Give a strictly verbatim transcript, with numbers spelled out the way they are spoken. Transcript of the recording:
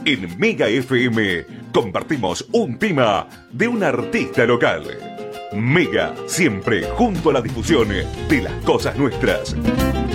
En Mega F M compartimos un tema de un artista local. Mega, siempre junto a la difusión de las cosas nuestras.